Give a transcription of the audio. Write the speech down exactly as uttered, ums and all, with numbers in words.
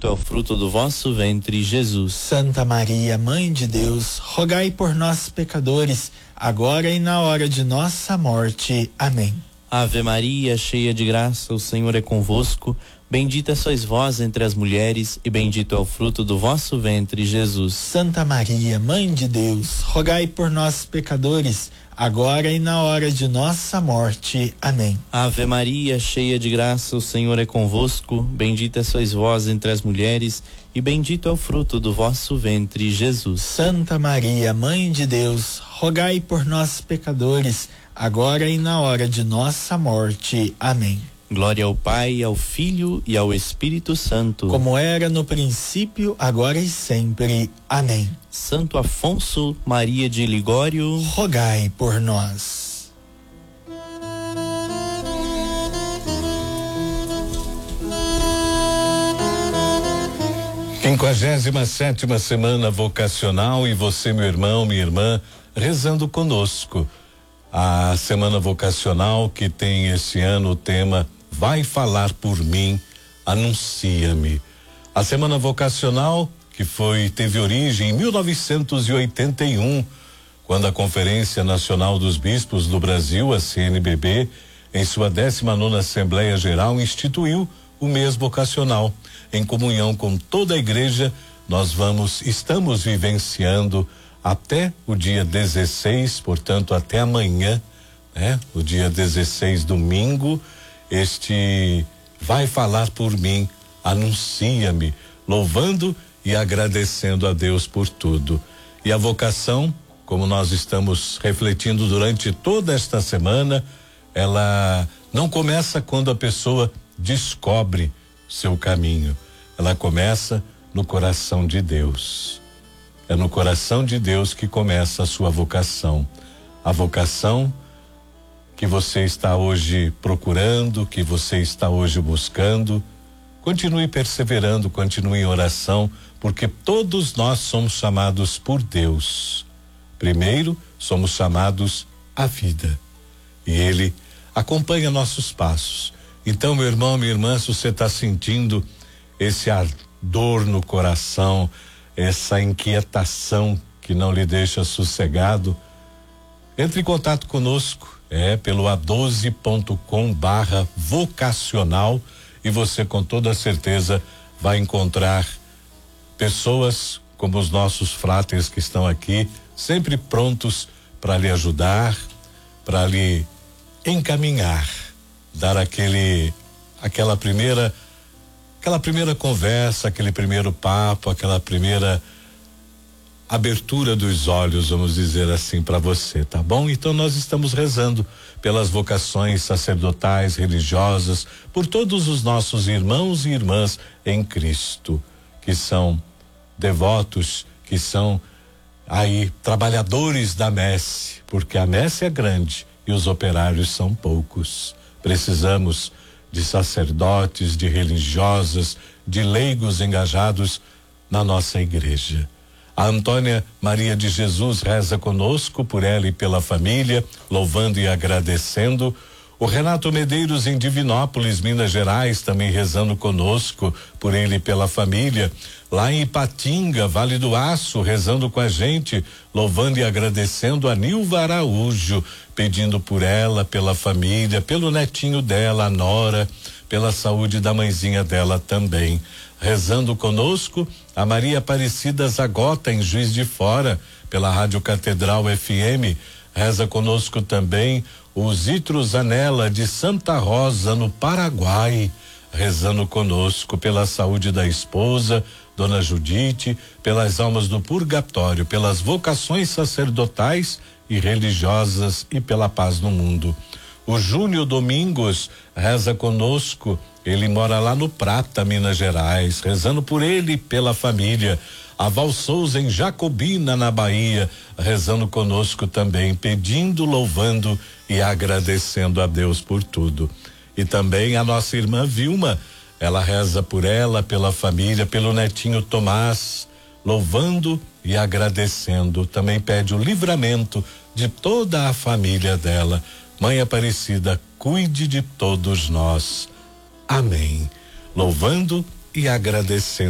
bendito é o fruto do vosso ventre, Jesus. Santa Maria, Mãe de Deus, rogai por nós, pecadores, agora e na hora de nossa morte. Amém. Ave Maria, cheia de graça, o Senhor é convosco. Bendita sois vós entre as mulheres, e bendito é o fruto do vosso ventre, Jesus. Santa Maria, Mãe de Deus, rogai por nós, pecadores, agora e na hora de nossa morte. Amém. Ave Maria, cheia de graça, o Senhor é convosco. Bendita sois vós entre as mulheres, e bendito é o fruto do vosso ventre, Jesus. Santa Maria, Mãe de Deus, rogai por nós, pecadores, agora e na hora de nossa morte. Amém. Glória ao Pai, ao Filho e ao Espírito Santo. Como era no princípio, agora e sempre. Amém. Santo Afonso Maria de Ligório, rogai por nós. Quinquagésima sétima semana vocacional, e você, meu irmão, minha irmã, rezando conosco. A semana vocacional que tem esse ano o tema Vai falar por mim, anuncia-me. A semana vocacional que foi teve origem em mil novecentos e oitenta e um, quando a Conferência Nacional dos Bispos do Brasil, a C N B B, em sua décima nona Assembleia Geral, instituiu o mês vocacional. Em comunhão com toda a igreja, nós vamos, estamos vivenciando até o dia dezesseis, portanto até amanhã, né? O dia dezesseis, domingo, este vai falar por mim, anuncia-me, louvando e agradecendo a Deus por tudo. E a vocação, como nós estamos refletindo durante toda esta semana, ela não começa quando a pessoa descobre seu caminho. Ela começa no coração de Deus. É no coração de Deus que começa a sua vocação. A vocação que você está hoje procurando, que você está hoje buscando, continue perseverando, continue em oração, porque todos nós somos chamados por Deus. Primeiro, somos chamados à vida, e Ele acompanha nossos passos. Então, meu irmão, minha irmã, se você está sentindo esse ardor no coração, essa inquietação que não lhe deixa sossegado, entre em contato conosco, é pelo a doze ponto com barra vocacional, e você com toda certeza vai encontrar pessoas como os nossos fráteis que estão aqui, sempre prontos para lhe ajudar, para lhe encaminhar, dar aquele, aquela primeira, aquela primeira conversa, aquele primeiro papo, aquela primeira abertura dos olhos, vamos dizer assim, para você, tá bom? Então nós estamos rezando pelas vocações sacerdotais, religiosas, por todos os nossos irmãos e irmãs em Cristo, que são devotos, que são aí trabalhadores da messe, porque a messe é grande e os operários são poucos. Precisamos de sacerdotes, de religiosas, de leigos engajados na nossa igreja. A Antônia Maria de Jesus reza conosco, por ela e pela família, louvando e agradecendo. O Renato Medeiros em Divinópolis, Minas Gerais, também rezando conosco, por ele e pela família. Lá em Ipatinga, Vale do Aço, rezando com a gente, louvando e agradecendo a Nilva Araújo, pedindo por ela, pela família, pelo netinho dela, a Nora, pela saúde da mãezinha dela também. Rezando conosco, a Maria Aparecida Zagota, em Juiz de Fora, pela Rádio Catedral F M. Reza conosco também o Zitro Zanella, de Santa Rosa, no Paraguai, rezando conosco pela saúde da esposa, Dona Judite, pelas almas do purgatório, pelas vocações sacerdotais e religiosas e pela paz no mundo. O Júnior Domingos reza conosco, ele mora lá no Prata, Minas Gerais, rezando por ele e pela família. A Val Souza em Jacobina, na Bahia, rezando conosco também, pedindo, louvando e agradecendo a Deus por tudo. E também a nossa irmã Vilma, ela reza por ela, pela família, pelo netinho Tomás, louvando e agradecendo. Também pede o livramento de toda a família dela. Mãe Aparecida, cuide de todos nós. Amém. Louvando e agradecendo